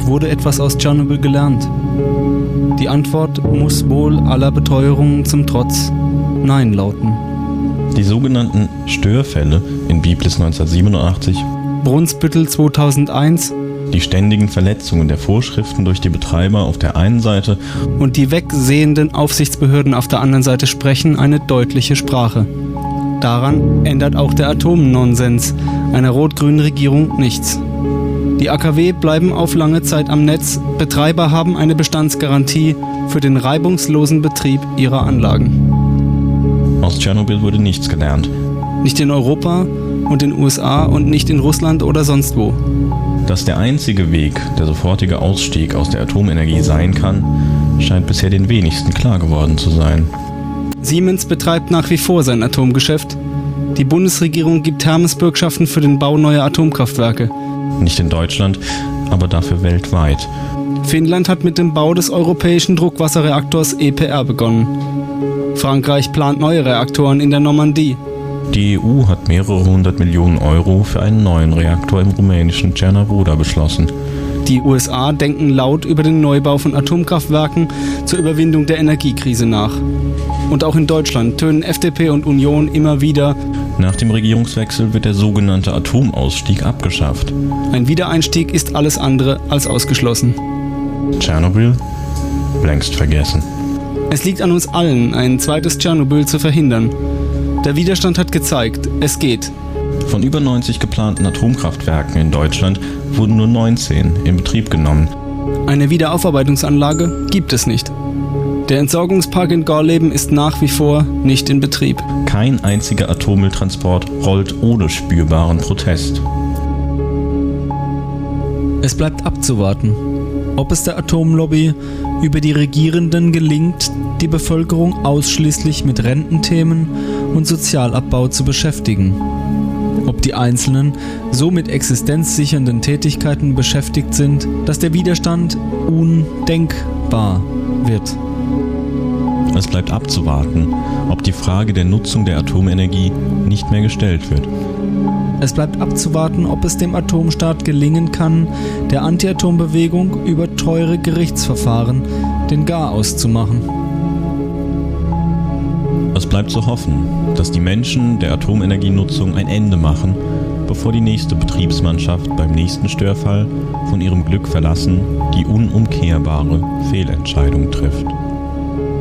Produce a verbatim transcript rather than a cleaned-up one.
Doch wurde etwas aus Tschernobyl gelernt? Die Antwort muss wohl aller Beteuerungen zum Trotz Nein lauten. Die sogenannten Störfälle in Biblis neunzehnhundertsiebenundachtzig, Brunsbüttel zweitausendeins, die ständigen Verletzungen der Vorschriften durch die Betreiber auf der einen Seite und die wegsehenden Aufsichtsbehörden auf der anderen Seite sprechen eine deutliche Sprache. Daran ändert auch der Atomnonsens einer rot-grünen Regierung nichts. Die A K W bleiben auf lange Zeit am Netz, Betreiber haben eine Bestandsgarantie für den reibungslosen Betrieb ihrer Anlagen. Aus Tschernobyl wurde nichts gelernt. Nicht in Europa und in den U S A und nicht in Russland oder sonst wo. Dass der einzige Weg der sofortige Ausstieg aus der Atomenergie sein kann, scheint bisher den wenigsten klar geworden zu sein. Siemens betreibt nach wie vor sein Atomgeschäft. Die Bundesregierung gibt Hermes-Bürgschaften für den Bau neuer Atomkraftwerke. Nicht in Deutschland, aber dafür weltweit. Finnland hat mit dem Bau des europäischen Druckwasserreaktors E P R begonnen. Frankreich plant neue Reaktoren in der Normandie. Die E U hat mehrere hundert Millionen Euro für einen neuen Reaktor im rumänischen Cernavodă beschlossen. Die U S A denken laut über den Neubau von Atomkraftwerken zur Überwindung der Energiekrise nach. Und auch in Deutschland tönen F D P und Union immer wieder: Nach dem Regierungswechsel wird der sogenannte Atomausstieg abgeschafft. Ein Wiedereinstieg ist alles andere als ausgeschlossen. Tschernobyl? Längst vergessen. Es liegt an uns allen, ein zweites Tschernobyl zu verhindern. Der Widerstand hat gezeigt, es geht. Von über neunzig geplanten Atomkraftwerken in Deutschland wurden nur neunzehn in Betrieb genommen. Eine Wiederaufarbeitungsanlage gibt es nicht. Der Entsorgungspark in Gorleben ist nach wie vor nicht in Betrieb. Kein einziger Atommülltransport rollt ohne spürbaren Protest. Es bleibt abzuwarten, ob es der Atomlobby über die Regierenden gelingt, die Bevölkerung ausschließlich mit Rententhemen und Sozialabbau zu beschäftigen. Ob die Einzelnen so mit existenzsichernden Tätigkeiten beschäftigt sind, dass der Widerstand undenkbar wird. Es bleibt abzuwarten, ob die Frage der Nutzung der Atomenergie nicht mehr gestellt wird. Es bleibt abzuwarten, ob es dem Atomstaat gelingen kann, der Anti-Atom-Bewegung über teure Gerichtsverfahren den Garaus zu machen. Es bleibt zu hoffen, dass die Menschen der Atomenergienutzung ein Ende machen, bevor die nächste Betriebsmannschaft beim nächsten Störfall von ihrem Glück verlassen die unumkehrbare Fehlentscheidung trifft.